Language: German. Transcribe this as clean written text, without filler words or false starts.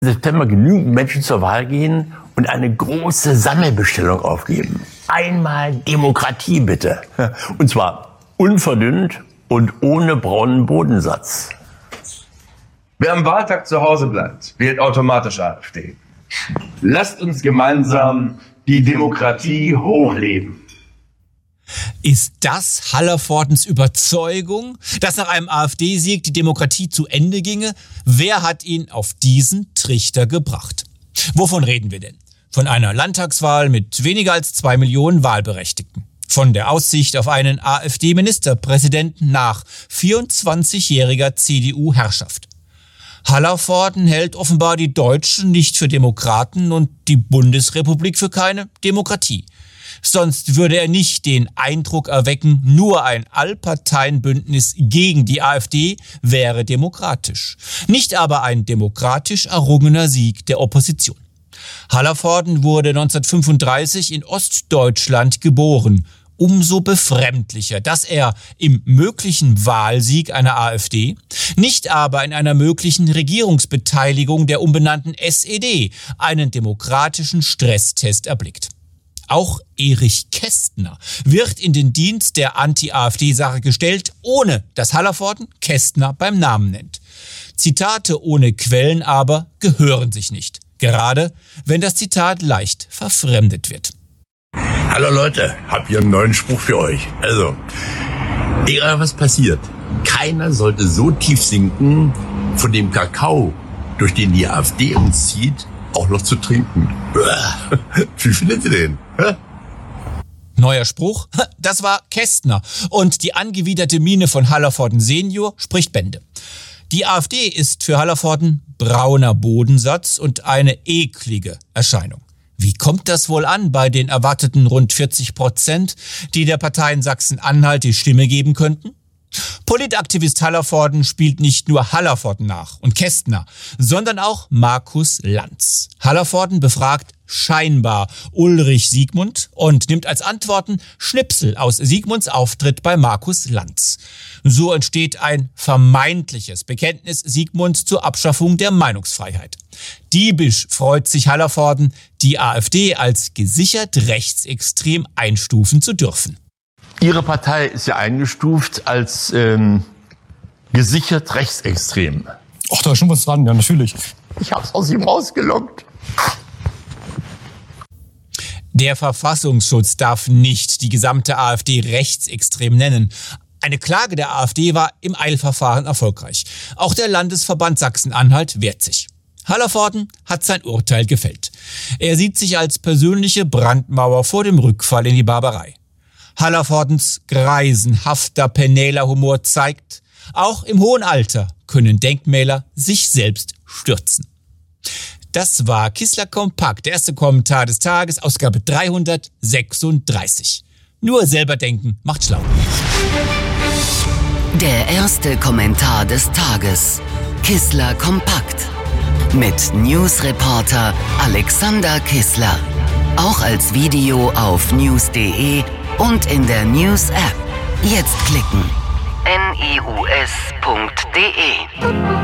September genügend Menschen zur Wahl gehen und eine große Sammelbestellung aufgeben. Einmal Demokratie bitte. Und zwar unverdünnt und ohne braunen Bodensatz. Wer am Wahltag zu Hause bleibt, wählt automatisch AfD. Lasst uns gemeinsam die Demokratie hochleben. Ist das Hallervordens Überzeugung, dass nach einem AfD-Sieg die Demokratie zu Ende ginge? Wer hat ihn auf diesen Trichter gebracht? Wovon reden wir denn? Von einer Landtagswahl mit weniger als 2 Millionen Wahlberechtigten. Von der Aussicht auf einen AfD-Ministerpräsidenten nach 24-jähriger CDU-Herrschaft. Hallervorden hält offenbar die Deutschen nicht für Demokraten und die Bundesrepublik für keine Demokratie. Sonst würde er nicht den Eindruck erwecken, nur ein Allparteienbündnis gegen die AfD wäre demokratisch. Nicht aber ein demokratisch errungener Sieg der Opposition. Hallervorden wurde 1935 in Ostdeutschland geboren. Umso befremdlicher, dass er im möglichen Wahlsieg einer AfD, nicht aber in einer möglichen Regierungsbeteiligung der umbenannten SED einen demokratischen Stresstest erblickt. Auch Erich Kästner wird in den Dienst der Anti-AfD-Sache gestellt, ohne dass Hallervorden Kästner beim Namen nennt. Zitate ohne Quellen aber gehören sich nicht, gerade wenn das Zitat leicht verfremdet wird. Hallo Leute, hab hier einen neuen Spruch für euch. Also, egal was passiert, keiner sollte so tief sinken, von dem Kakao, durch den die AfD uns zieht, auch noch zu trinken. Wie findet ihr den? Neuer Spruch? Das war Kästner. Und die angewiderte Miene von Hallervorden Senior spricht Bände. Die AfD ist für Hallervorden brauner Bodensatz und eine eklige Erscheinung. Wie kommt das wohl an bei den erwarteten rund 40%, die der Partei in Sachsen-Anhalt die Stimme geben könnten? Politaktivist Hallervorden spielt nicht nur Hallervorden nach und Kästner, sondern auch Markus Lanz. Hallervorden befragt scheinbar Ulrich Siegmund und nimmt als Antworten Schnipsel aus Siegmunds Auftritt bei Markus Lanz. So entsteht ein vermeintliches Bekenntnis Siegmunds zur Abschaffung der Meinungsfreiheit. Diebisch freut sich Hallervorden, die AfD als gesichert rechtsextrem einstufen zu dürfen. Ihre Partei ist ja eingestuft als gesichert rechtsextrem. Ach, da ist schon was dran, ja, natürlich. Ich hab's aus ihm rausgelockt. Der Verfassungsschutz darf nicht die gesamte AfD rechtsextrem nennen. Eine Klage der AfD war im Eilverfahren erfolgreich. Auch der Landesverband Sachsen-Anhalt wehrt sich. Hallervorden hat sein Urteil gefällt. Er sieht sich als persönliche Brandmauer vor dem Rückfall in die Barbarei. Hallervordens greisenhafter Penela-Humor zeigt, auch im hohen Alter können Denkmäler sich selbst stürzen. Das war Kissler Kompakt, der erste Kommentar des Tages, Ausgabe 336. Nur selber denken macht schlau. Der erste Kommentar des Tages. Kissler Kompakt. Mit Newsreporter Alexander Kissler. Auch als Video auf news.de und in der News-App. Jetzt klicken. news.de